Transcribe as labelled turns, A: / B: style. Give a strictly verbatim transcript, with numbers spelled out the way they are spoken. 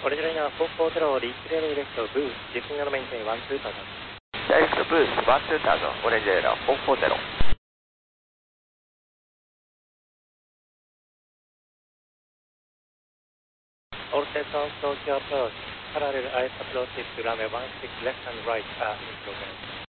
A: Original four four zero, reach direct boost, signal maintain one two thousand.
B: Direct boost one two thousand, Original four four zero.
A: All stations, Tokyo approach, parallel ice approach to runway one six left and right are in progress.